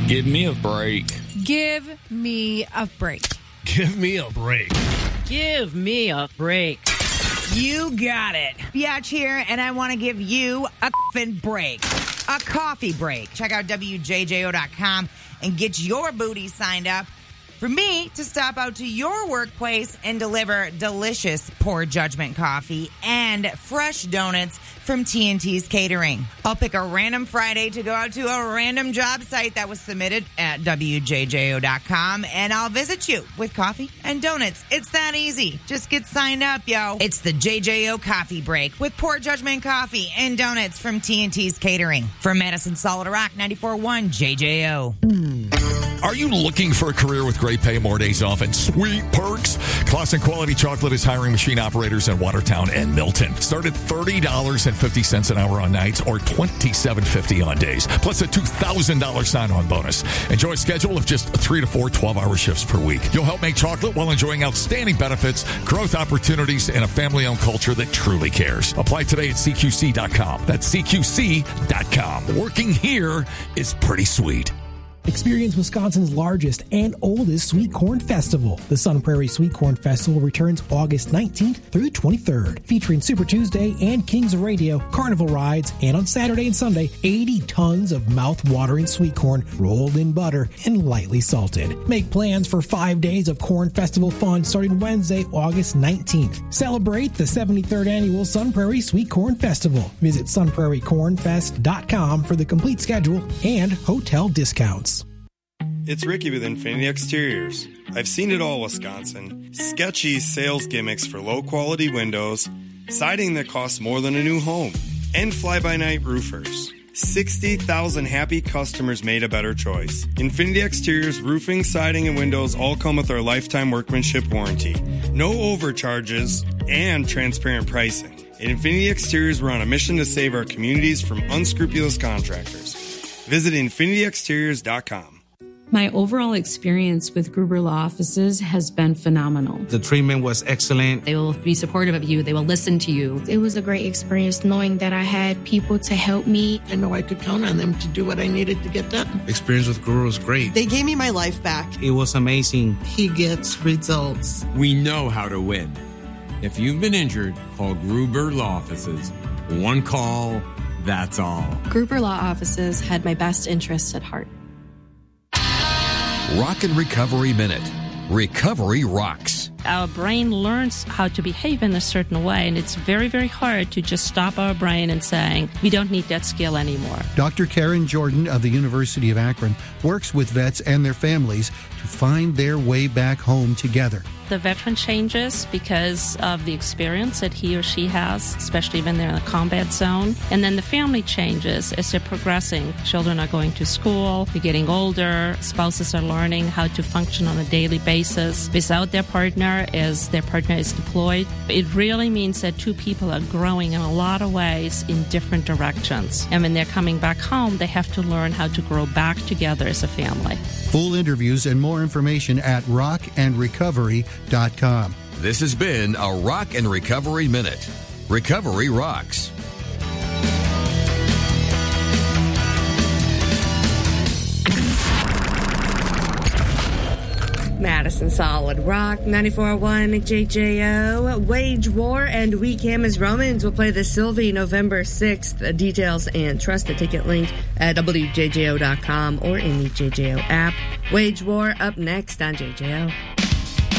Give me a break. Give me a break. Give me a break. Give me a break. You got it. Biatch here, and I want to give you a f***ing break. A coffee break. Check out WJJO.com and get your booty signed up for me to stop out to your workplace and deliver delicious Poor Judgment coffee and fresh donuts from TNT's Catering. I'll pick a random Friday to go out to a random job site that was submitted at WJJO.com, and I'll visit you with coffee and donuts. It's that easy. Just get signed up, yo. It's the JJO Coffee Break with Poor Judgment coffee and donuts from TNT's Catering. From Madison Solid Rock, 94.1 JJO. Are you looking for a career with great pay, more days off, and sweet perks? Clausen Quality Chocolate is hiring machine operators in Watertown and Milton. Start at $30.50 an hour on nights or $27.50 on days, plus a $2,000 sign-on bonus. Enjoy a schedule of just 3 to 4 12-hour shifts per week. You'll help make chocolate while enjoying outstanding benefits, growth opportunities, and a family-owned culture that truly cares. Apply today at CQC.com. That's CQC.com. Working here is pretty sweet. Experience Wisconsin's largest and oldest Sweet Corn Festival. The Sun Prairie Sweet Corn Festival returns August 19th through 23rd, featuring Super Tuesday and Kings of Radio, carnival rides, and on Saturday and Sunday, 80 tons of mouth-watering sweet corn rolled in butter and lightly salted. Make plans for 5 days of Corn Festival fun starting Wednesday, August 19th. Celebrate the 73rd Annual Sun Prairie Sweet Corn Festival. Visit sunprairiecornfest.com for the complete schedule and hotel discounts. It's Ricky with Infinity Exteriors. I've seen it all, Wisconsin. Sketchy sales gimmicks for low-quality windows, siding that costs more than a new home, and fly-by-night roofers. 60,000 happy customers made a better choice. Infinity Exteriors roofing, siding, and windows all come with our lifetime workmanship warranty. No overcharges and transparent pricing. At Infinity Exteriors, we're on a mission to save our communities from unscrupulous contractors. Visit infinityexteriors.com. My overall experience with Gruber Law Offices has been phenomenal. The treatment was excellent. They will be supportive of you. They will listen to you. It was a great experience knowing that I had people to help me. I know I could count on them to do what I needed to get done. Experience with Gruber was great. They gave me my life back. It was amazing. He gets results. We know how to win. If you've been injured, call Gruber Law Offices. One call, that's all. Gruber Law Offices had my best interests at heart. Rock and Recovery Minute. Recovery rocks. Our brain learns how to behave in a certain way, and it's very, very hard to just stop our brain and saying, we don't need that skill anymore. Dr. Karen Jordan of the University of Akron works with vets and their families to find their way back home together. The veteran changes because of the experience that he or she has, especially when they're in a combat zone. And then the family changes as they're progressing. Children are going to school, they're getting older, spouses are learning how to function on a daily basis without their partner as their partner is deployed. It really means that two people are growing in a lot of ways in different directions. And when they're coming back home, they have to learn how to grow back together as a family. Full interviews and more information at rockandrecovery.com. This has been a Rock and Recovery Minute. Recovery rocks. Madison Solid Rock, 94.1 JJO. Wage War and We Cam as Romans will play the Sylvie November 6th. Details and trust the ticket link at WJJO.com or in the JJO app. Wage War up next on JJO.